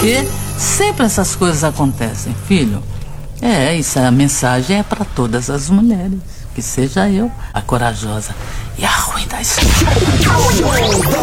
porque sempre essas coisas acontecem, filho. Isso, a mensagem é para todas as mulheres. Que seja eu a corajosa e a ruim da história.